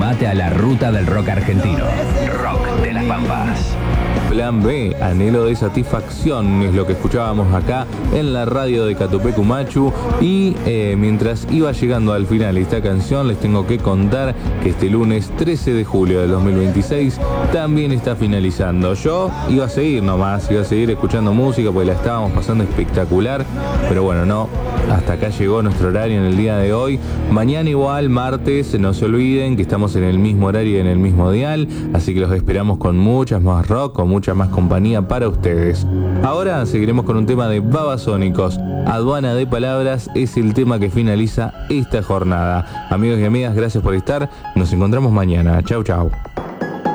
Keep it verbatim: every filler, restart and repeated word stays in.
Sumate a la ruta del rock argentino. Rock de las Pampas. Plan B, anhelo de satisfacción, es lo que escuchábamos acá en la radio de Catupecu Machu. Y eh, mientras iba llegando al final esta canción, les tengo que contar que este lunes trece de julio del dos mil veintiséis también está finalizando. Yo iba a seguir nomás, iba a seguir escuchando música porque la estábamos pasando espectacular, pero bueno, no, hasta acá llegó nuestro horario en el día de hoy. Mañana igual, martes, no se olviden que estamos en el mismo horario y en el mismo dial, así que los esperamos con muchas más rock, con mucha más compañía para ustedes. Ahora seguiremos con un tema de Babasónicos. Aduana de Palabras es el tema que finaliza esta jornada. Amigos y amigas, gracias por estar. Nos encontramos mañana. Chau, chau.